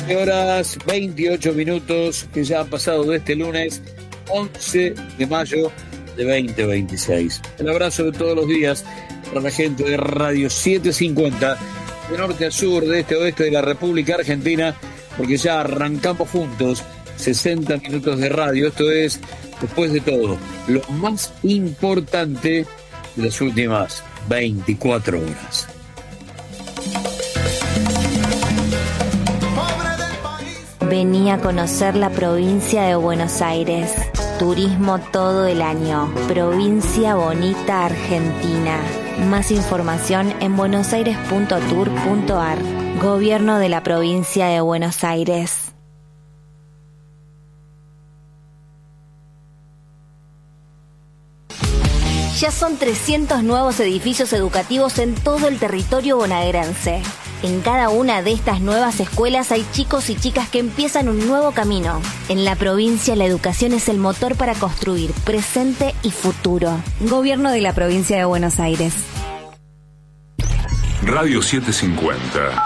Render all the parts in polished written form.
horas 28 minutos que ya han pasado de este lunes 11 de mayo de 2026. El abrazo de todos los días para la gente de Radio 750, de norte a sur, de este a oeste de la República Argentina, porque ya arrancamos juntos 60 minutos de radio. Esto es, después de todo, lo más importante de las últimas 24 horas. Vení a conocer la provincia de Buenos Aires. Turismo todo el año. Provincia Bonita, Argentina. Más información en buenosaires.tour.ar. Gobierno de la provincia de Buenos Aires. Ya son 300 nuevos edificios educativos en todo el territorio bonaerense. En cada una de estas nuevas escuelas hay chicos y chicas que empiezan un nuevo camino. En la provincia la educación es el motor para construir presente y futuro. Gobierno de la provincia de Buenos Aires. Radio 750.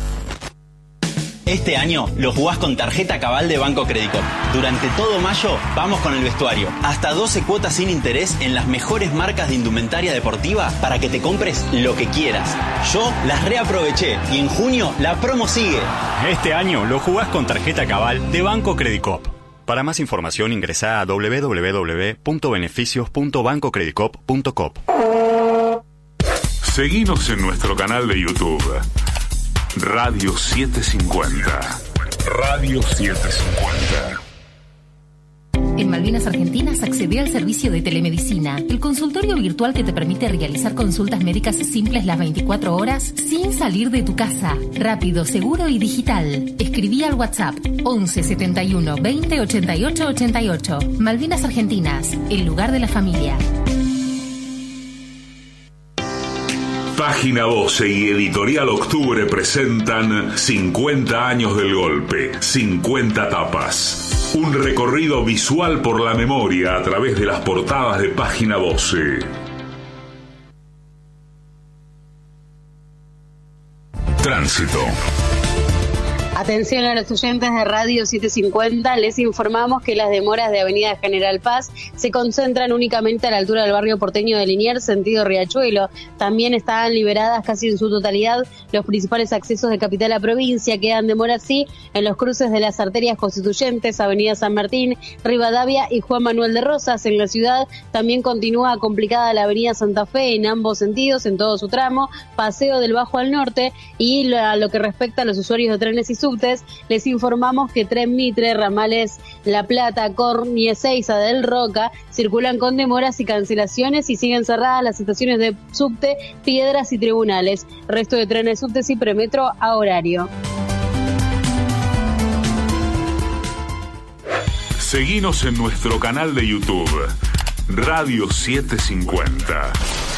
Este año lo jugás con tarjeta Cabal de Banco Credicop. Durante todo mayo vamos con el vestuario. Hasta 12 cuotas sin interés en las mejores marcas de indumentaria deportiva para que te compres lo que quieras. Yo las reaproveché y en junio la promo sigue. Este año lo jugás con tarjeta Cabal de Banco Credicop. Para más información ingresá a www.beneficios.bancocredicop.com. Seguinos en nuestro canal de YouTube. Radio 750. Radio 750. En Malvinas Argentinas accedé al servicio de telemedicina, el consultorio virtual que te permite realizar consultas médicas simples las 24 horas sin salir de tu casa. Rápido, seguro y digital. Escribí al WhatsApp 11 71 20 88 88. Malvinas Argentinas, el lugar de la familia. Página 12 y Editorial Octubre presentan 50 años del golpe, 50 tapas. Un recorrido visual por la memoria a través de las portadas de Página 12. Tránsito. Atención a los oyentes de Radio 750, les informamos que las demoras de Avenida General Paz se concentran únicamente a la altura del barrio porteño de Liniers, sentido Riachuelo. También están liberadas casi en su totalidad los principales accesos de capital a provincia. Quedan demoras, sí, en los cruces de las arterias constituyentes, Avenida San Martín, Rivadavia y Juan Manuel de Rosas. En la ciudad también continúa complicada la Avenida Santa Fe en ambos sentidos, en todo su tramo, Paseo del Bajo al norte. Y a lo que respecta a los usuarios de trenes y subtes, les informamos que Tren Mitre, ramales La Plata, Corny, Ezeiza, del Roca, circulan con demoras y cancelaciones y siguen cerradas las estaciones de subte, Piedras y Tribunales. Resto de trenes, subtes y premetro a horario. Seguinos en nuestro canal de YouTube, Radio 750.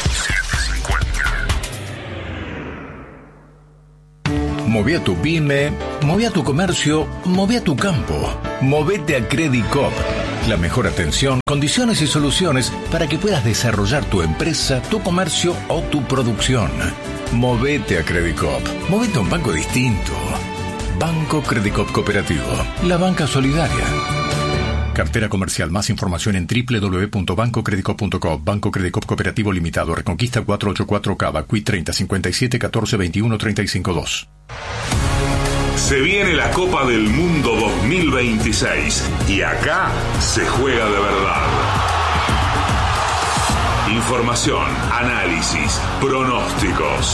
Moví a tu pyme, moví a tu comercio, moví a tu campo. Movete a Credicop. La mejor atención, condiciones y soluciones para que puedas desarrollar tu empresa, tu comercio o tu producción. Movete a Credicop. Movete a un banco distinto. Banco Credicop Cooperativo. La banca solidaria. Cartera comercial. Más información en www.bancocredicop.com. Banco Credicop Cooperativo Limitado. Reconquista 484 Cava. Qui 30 57 14 21 352. Se viene la Copa del Mundo 2026 y acá se juega de verdad. Información, análisis, pronósticos.